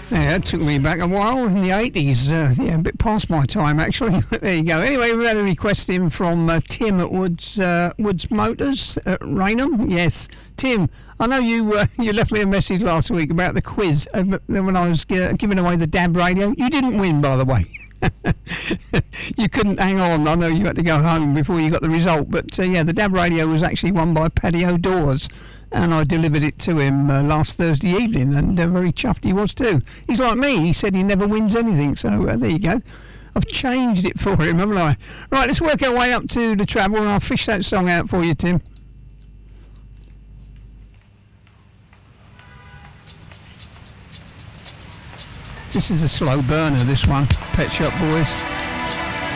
Yeah, it took me back a while in the 80s. Yeah, a bit past my time, actually. There you go. Anyway, we had a request in from Tim at Woods Motors at Raynham. Yes, Tim, I know you left me a message last week about the quiz when I was giving away the DAB radio. You didn't win, by the way. You couldn't hang on. I know you had to go home before you got the result. But, yeah, the DAB radio was actually won by Paddy O'Dawes. And I delivered it to him last Thursday evening, and very chuffed he was too. He's like me, he said he never wins anything, so there you go. I've changed it for him, haven't I? Right, let's work our way up to the travel, and I'll fish that song out for you, Tim. This is a slow burner, this one, Pet Shop Boys.